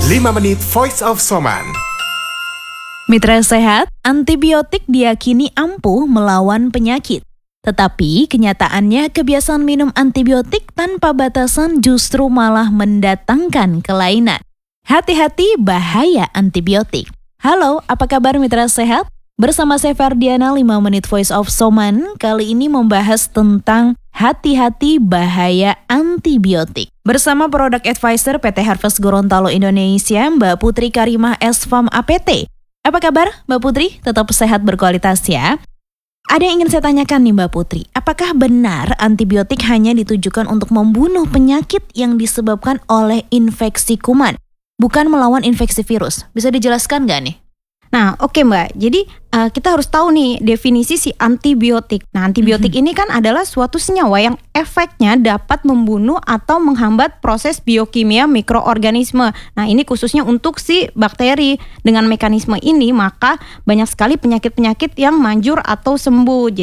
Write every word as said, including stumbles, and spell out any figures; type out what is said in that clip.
lima menit Voice of Soman. Mitra sehat, antibiotik diyakini ampuh melawan penyakit. Tetapi kenyataannya kebiasaan minum antibiotik tanpa batasan justru malah mendatangkan kelainan. Hati-hati bahaya antibiotik. Halo, apa kabar mitra sehat? Bersama saya Ferdiana, lima menit Voice of Soman, kali ini membahas tentang hati-hati bahaya antibiotik. Bersama Product Advisor P T Harvest Gorontalo Indonesia, Mbak Putri Karimah S F A M A P T. Apa kabar Mbak Putri? Tetap sehat berkualitas ya. Ada yang ingin saya tanyakan nih Mbak Putri, apakah benar antibiotik hanya ditujukan untuk membunuh penyakit yang disebabkan oleh infeksi kuman, bukan melawan infeksi virus? Bisa dijelaskan nggak nih? Nah, oke okay Mbak. Jadi uh, kita harus tahu nih definisi si antibiotik. Nah, antibiotik mm-hmm. ini kan adalah suatu senyawa yang efeknya dapat membunuh atau menghambat proses biokimia mikroorganisme. Nah, ini khususnya untuk si bakteri. Dengan mekanisme ini, maka banyak sekali penyakit-penyakit yang manjur atau sembuh.